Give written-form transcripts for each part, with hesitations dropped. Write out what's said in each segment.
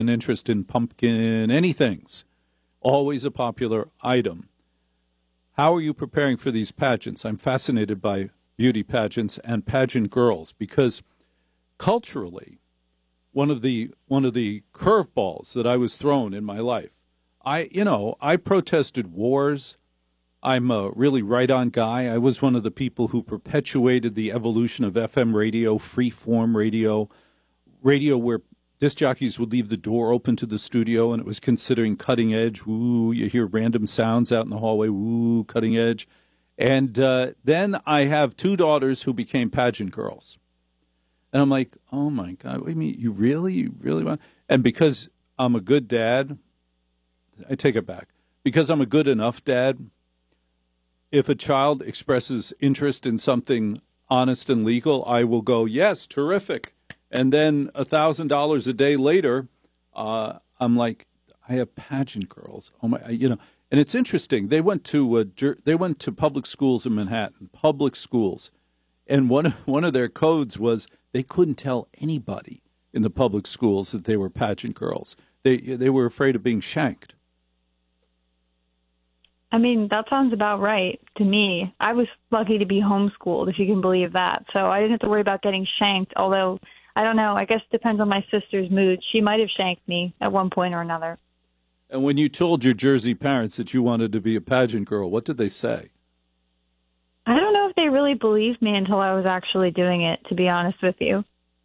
an interest in pumpkin, anything's always a popular item. How are you preparing for these pageants? I'm fascinated by beauty pageants and pageant girls because culturally, one of the curveballs that I was thrown in my life, I protested wars. I'm a really right-on guy. I was one of the people who perpetuated the evolution of FM radio, free-form radio where disc jockeys would leave the door open to the studio, and it was considering cutting edge. Woo, you hear random sounds out in the hallway. Woo, cutting edge. And then I have two daughters who became pageant girls. And I'm like, oh, my God, what do you mean? You really want? And because I'm a good dad, I take it back. Because I'm a good enough dad, if a child expresses interest in something honest and legal, I will go, yes, terrific. And then $1,000 a day later, I'm like, I have pageant girls. Oh my, and it's interesting. They went to public schools in Manhattan, public schools, and one of their codes was they couldn't tell anybody in the public schools that they were pageant girls. They were afraid of being shanked. I mean, that sounds about right to me. I was lucky to be homeschooled, if you can believe that. So I didn't have to worry about getting shanked, although, I don't know, I guess it depends on my sister's mood. She might have shanked me at one point or another. And when you told your Jersey parents that you wanted to be a pageant girl, what did they say? I don't know if they really believed me until I was actually doing it, to be honest with you.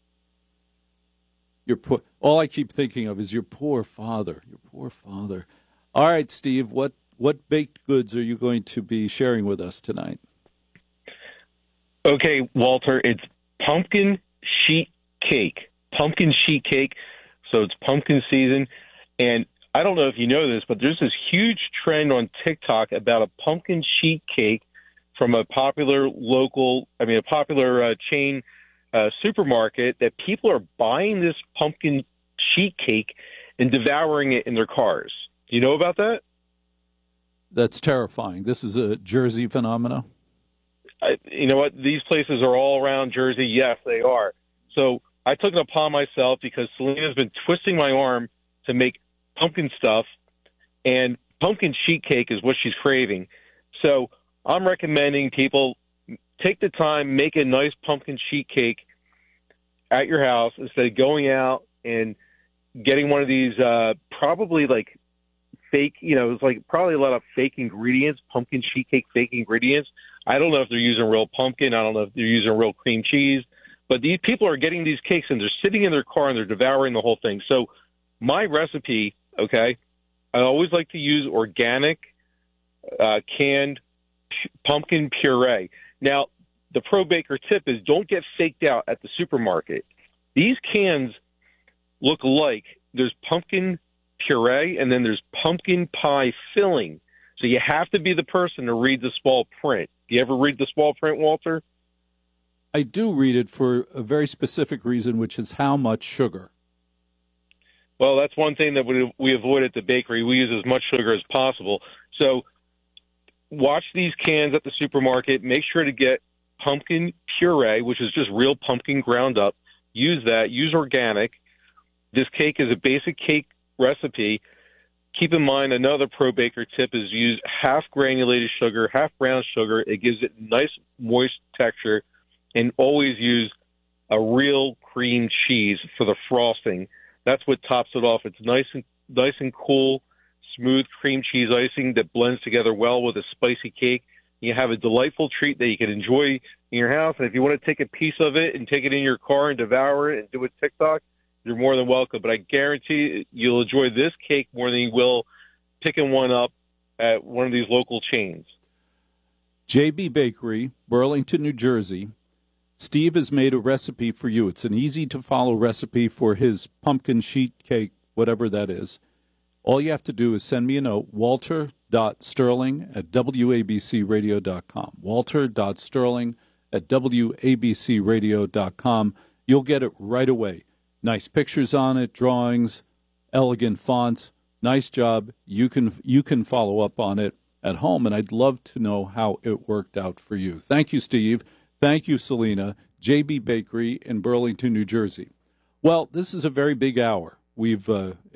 All I keep thinking of is your poor father. Your poor father. All right, Steve, what baked goods are you going to be sharing with us tonight? Okay, Walter, it's pumpkin sheet cake. Pumpkin sheet cake. So it's pumpkin season. And I don't know if you know this, but there's this huge trend on TikTok about a pumpkin sheet cake from a popular chain supermarket, that people are buying this pumpkin sheet cake and devouring it in their cars. Do you know about that? That's terrifying. This is a Jersey phenomenon. You know what? These places are all around Jersey. Yes, they are. So I took it upon myself because Selena's been twisting my arm to make pumpkin stuff, and pumpkin sheet cake is what she's craving. So I'm recommending people take the time, make a nice pumpkin sheet cake at your house instead of going out and getting one of these probably like fake, it's like probably a lot of fake ingredients, pumpkin sheet cake fake ingredients. I don't know if they're using real pumpkin. I don't know if they're using real cream cheese. But these people are getting these cakes, and they're sitting in their car, and they're devouring the whole thing. So my recipe, okay, I always like to use organic canned pumpkin puree. Now, the pro baker tip is don't get faked out at the supermarket. These cans look alike. There's pumpkin puree, and then there's pumpkin pie filling. So you have to be the person to read the small print. Do you ever read the small print, Walter? I do read it for a very specific reason, which is how much sugar. Well, that's one thing that we avoid at the bakery. We use as much sugar as possible. So watch these cans at the supermarket. Make sure to get pumpkin puree, which is just real pumpkin ground up. Use that. Use organic. This cake is a basic cake recipe. Keep in mind, another pro baker tip is use half granulated sugar, half brown sugar. It gives it nice, moist texture. And always use a real cream cheese for the frosting. That's what tops it off. It's nice and cool, smooth cream cheese icing that blends together well with a spicy cake. You have a delightful treat that you can enjoy in your house. And if you want to take a piece of it and take it in your car and devour it and do a TikTok, you're more than welcome. But I guarantee you'll enjoy this cake more than you will picking one up at one of these local chains. JB Bakery, Burlington, New Jersey. Steve has made a recipe for you. It's an easy-to-follow recipe for his pumpkin sheet cake, whatever that is. All you have to do is send me a note, walter.sterling@wabcradio.com. walter.sterling@wabcradio.com. You'll get it right away. Nice pictures on it, drawings, elegant fonts. Nice job. You can follow up on it at home, and I'd love to know how it worked out for you. Thank you, Steve. Thank you, Selena. JB Bakery in Burlington, New Jersey. Well, this is a very big hour. we've